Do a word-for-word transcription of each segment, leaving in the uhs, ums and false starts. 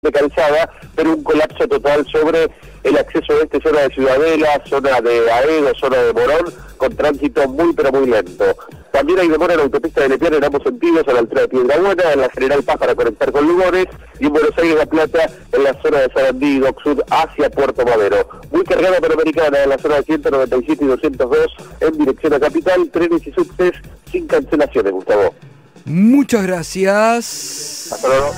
de calzada, pero un colapso total sobre el acceso de esta zona de Ciudadela, zona de Aedo, zona de Morón, con tránsito muy pero muy lento. También hay demora en la autopista de Lepiana en ambos sentidos, a la altura de Piedrabuena, en la General Paz para conectar con Lugones, y en Buenos Aires La Plata, en la zona de Sarandí y Dock Sud hacia Puerto Madero. Muy cargada Panamericana en la zona de ciento noventa y siete y doscientos dos en dirección a Capital, trenes y subtes sin cancelaciones, Gustavo. Muchas gracias. Hasta luego.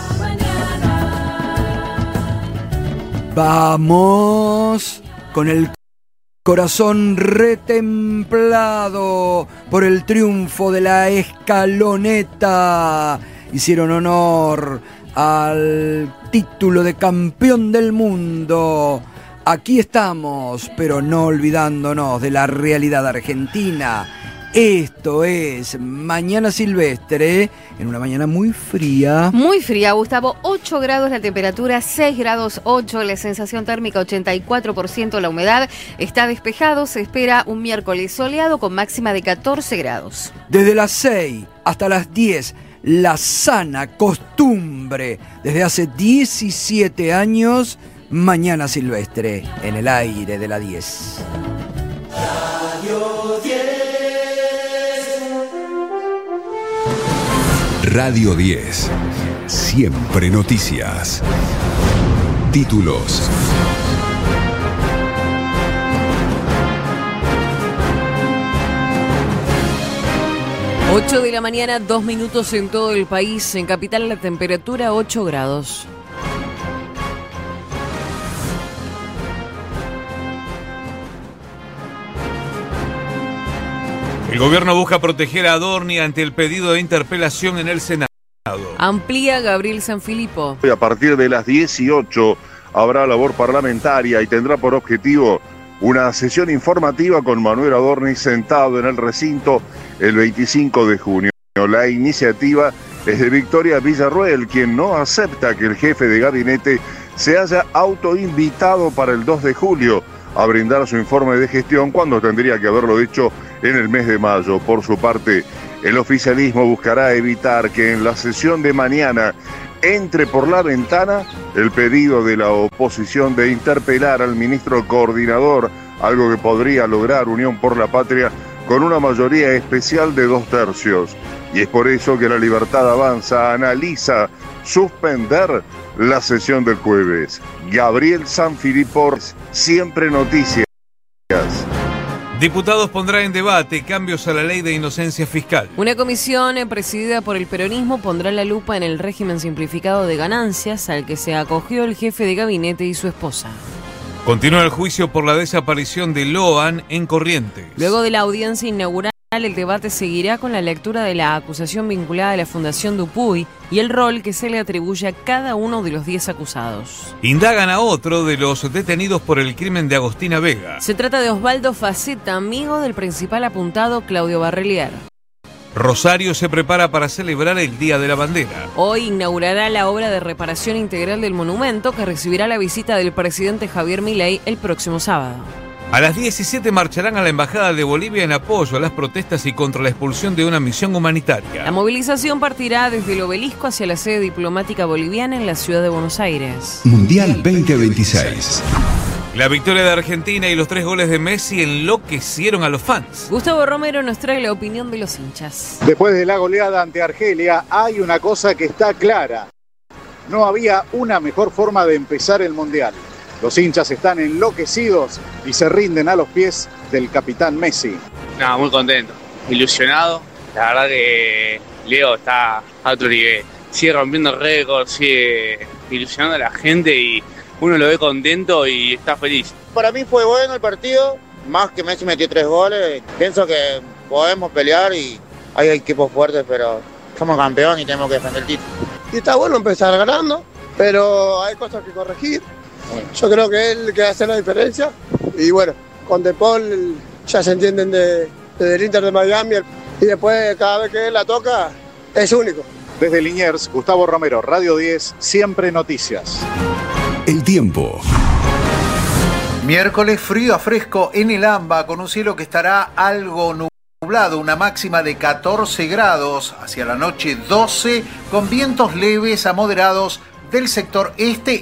Vamos con el corazón retemplado por el triunfo de la Escaloneta. Hicieron honor al título de campeón del mundo. Aquí estamos, pero no olvidándonos de la realidad argentina. Esto es Mañana Silvestre, en una mañana muy fría. Muy fría, Gustavo. ocho grados la temperatura, seis grados ocho la sensación térmica, ochenta y cuatro por ciento la humedad. Está despejado, se espera un miércoles soleado con máxima de catorce grados. Desde las seis hasta las diez, la sana costumbre. Desde hace diecisiete años, Mañana Silvestre, en el aire de la diez. Radio diez. Radio diez. Siempre noticias. Títulos. ocho de la mañana, dos minutos en todo el país. En Capital la temperatura ocho grados. El gobierno busca proteger a Adorni ante el pedido de interpelación en el Senado. Amplía Gabriel Sanfilippo. A partir de las dieciocho habrá labor parlamentaria y tendrá por objetivo una sesión informativa con Manuel Adorni sentado en el recinto el veinticinco de junio. La iniciativa es de Victoria Villarroel, quien no acepta que el jefe de gabinete se haya autoinvitado para el dos de julio a brindar su informe de gestión cuando tendría que haberlo hecho en el mes de mayo. Por su parte, el oficialismo buscará evitar que en la sesión de mañana entre por la ventana el pedido de la oposición de interpelar al ministro coordinador, algo que podría lograr Unión por la Patria con una mayoría especial de dos tercios. Y es por eso que La Libertad Avanza analiza suspender la sesión del jueves. Gabriel Sanfilippo, Siempre Noticias. Diputados pondrá en debate cambios a la ley de inocencia fiscal. Una comisión presidida por el peronismo pondrá la lupa en el régimen simplificado de ganancias al que se acogió el jefe de gabinete y su esposa. Continúa el juicio por la desaparición de Loan en Corrientes. Luego de la audiencia inaugural, el debate seguirá con la lectura de la acusación vinculada a la Fundación Dupuy y el rol que se le atribuye a cada uno de los diez acusados. Indagan a otro de los detenidos por el crimen de Agostina Vega. Se trata de Osvaldo Faceta, amigo del principal apuntado Claudio Barrelier. Rosario se prepara para celebrar el Día de la Bandera. Hoy inaugurará la obra de reparación integral del monumento que recibirá la visita del presidente Javier Milei el próximo sábado. A las diecisiete marcharán a la Embajada de Bolivia en apoyo a las protestas y contra la expulsión de una misión humanitaria. La movilización partirá desde el obelisco hacia la sede diplomática boliviana en la ciudad de Buenos Aires. Mundial veinte veintiséis. La victoria de Argentina y los tres goles de Messi enloquecieron a los fans. Gustavo Romero nos trae la opinión de los hinchas. Después de la goleada ante Argelia, hay una cosa que está clara. No había una mejor forma de empezar el Mundial. Los hinchas están enloquecidos y se rinden a los pies del capitán Messi. No, muy contento, ilusionado. La verdad que Leo está a otro nivel. Sigue rompiendo récords, sigue ilusionando a la gente y uno lo ve contento y está feliz. Para mí fue bueno el partido, más que Messi metió tres goles. Pienso que podemos pelear y hay equipos fuertes, pero somos campeón y tenemos que defender el título. Y está bueno empezar ganando, pero hay cosas que corregir. Yo creo que él que hace la diferencia y bueno, con De Paul ya se entienden de, de del Inter de Miami y después cada vez que él la toca es único. Desde Liniers, Gustavo Romero, Radio diez, Siempre Noticias. El tiempo. Miércoles frío a fresco en el AMBA con un cielo que estará algo nublado, una máxima de catorce grados, hacia la noche doce con vientos leves a moderados del sector este